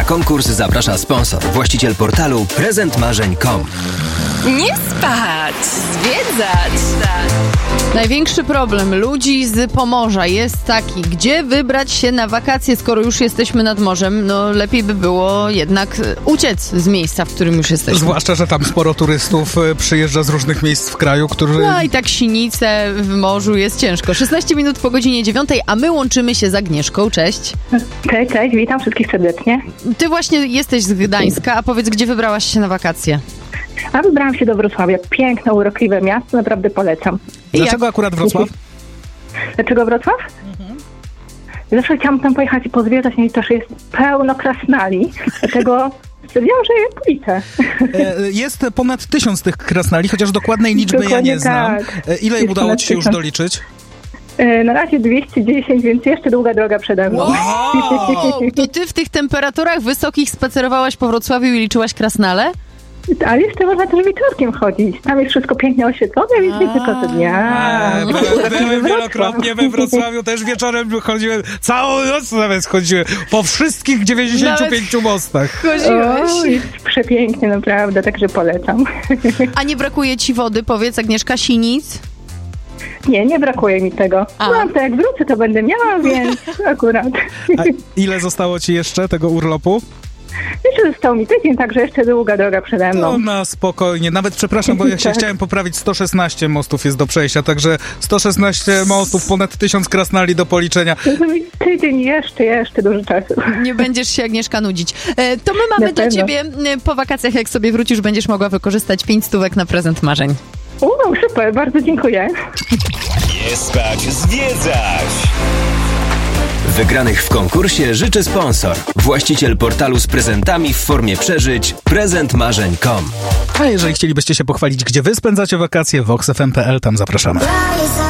konkurs zaprasza sponsor, właściciel portalu prezentmarzeń.com. Nie spać, zwiedzać. Największy problem ludzi z Pomorza jest taki, gdzie wybrać się na wakacje, skoro już jesteśmy nad morzem. No lepiej by było jednak uciec z miejsca, w którym już jesteśmy. Zwłaszcza, że tam sporo turystów przyjeżdża z różnych miejsc w kraju, którzy... No i tak Sinice w morzu jest ciężko. 16 minut po godzinie 9, a my łączymy się z Agnieszką. Cześć. Cześć, witam wszystkich serdecznie. Ty właśnie jesteś z Gdańska, a powiedz, gdzie wybrałaś się na wakacje? A wybrałam się do Wrocławia. Piękne, urokliwe miasto, naprawdę polecam. Dlaczego akurat Wrocław? Dlaczego Wrocław? Zawsze chciałam tam pojechać i pozwiedzać, no i też jest pełno krasnali, dlatego stwierdziłam, że je policzę. Jest ponad 1000 tych krasnali, chociaż dokładnej liczby ja nie znam. Tak. Ile Jest udało ponad ci się już 1000. doliczyć? Na razie 210, więc jeszcze długa droga przede mną. To ty w tych temperaturach wysokich spacerowałaś po Wrocławiu i liczyłaś krasnale? Ale jeszcze można też wieczorkiem chodzić. Tam jest wszystko pięknie oświetlone, więc nie tylko co dnia. Byłem wielokrotnie we Wrocławiu, też wieczorem chodziłem, całą noc nawet chodziłem, po wszystkich 95 mostach. O, jest przepięknie, naprawdę, także polecam. A nie brakuje ci wody, powiedz, Agnieszka, Sinic? Nie brakuje mi tego. Mam to, jak wrócę, to będę miała, więc akurat. A ile zostało ci jeszcze tego urlopu? Jeszcze został mi tydzień, także jeszcze długa droga przede mną. No na spokojnie. Nawet przepraszam, bo ja się chciałem poprawić, 116 mostów jest do przejścia, także 116 mostów, ponad 1000 krasnali do policzenia. Tydzień, jeszcze dużo czasu. Nie będziesz się, Agnieszka, nudzić. To my mamy dla ciebie po wakacjach, jak sobie wrócisz, będziesz mogła wykorzystać 5 stówek na prezent marzeń. Super, bardzo dziękuję. Nie spać, zwiedzać! Wygranych w konkursie życzy sponsor, właściciel portalu z prezentami w formie przeżyć prezentmarzeń.com. A jeżeli chcielibyście się pochwalić, gdzie wy spędzacie wakacje, voxfm.pl, tam zapraszamy.